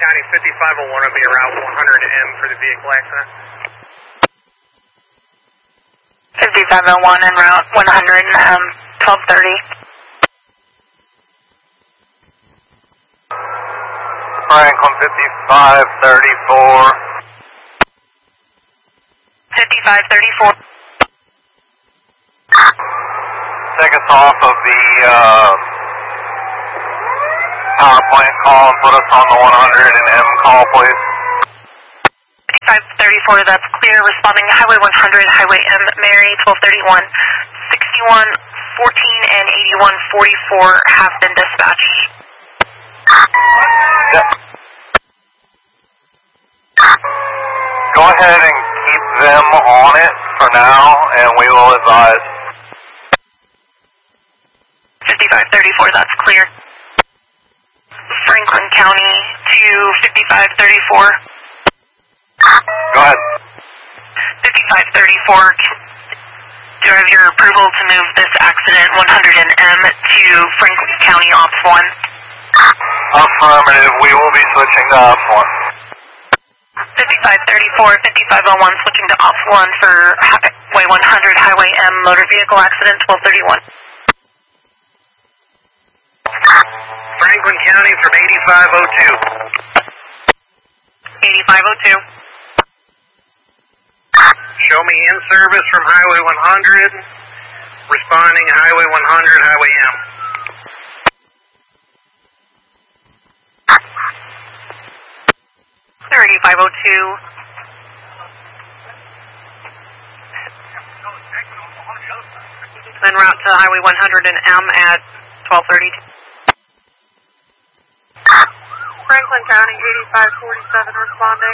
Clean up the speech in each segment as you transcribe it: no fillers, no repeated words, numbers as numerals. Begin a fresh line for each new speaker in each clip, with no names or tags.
County 5501 will be around 100M for the vehicle accident.
5501 en route 100 1230.
Franklin 5534.
5534.
Take us off of the power plant call and put us on the 100M call, please.
5534, that's clear. Responding to Highway 100, Highway M, Mary, 1231. 61, 14, and 8144 have been dispatched.
Yep. Go ahead and keep them on it for now, and we will advise.
5534, that's clear. Franklin County to 5534.
Go ahead.
5534, do I have your approval to move this accident 100M to Franklin County Ops 1?
Affirmative, we will be switching to Ops 1.
5534, 5501, switching to Ops 1 for Highway 100, Highway M, motor vehicle accident 1231.
Franklin County from 8502.
8502.
Show me in service from Highway 100. Responding Highway 100, Highway M.
Sir, 8502. En route to Highway 100 and M at 1232.
Franklin County 8547 responding.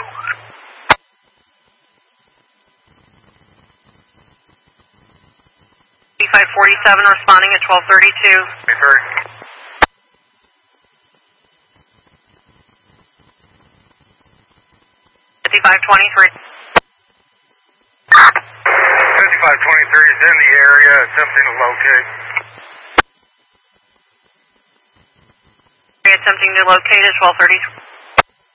8547 responding at 1232.
Referred.
5523.
5523 is in the area, attempting to locate.
Attempting to locate at 1233.